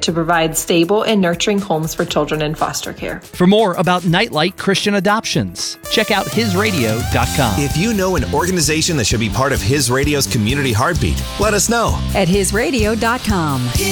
to provide stable and nurturing homes for children in foster care. For more about Nightlight Christian Adoptions, check out hisradio.com. If you know an organization that should be part of His Radio's community heartbeat, let us know. At hisradio.com.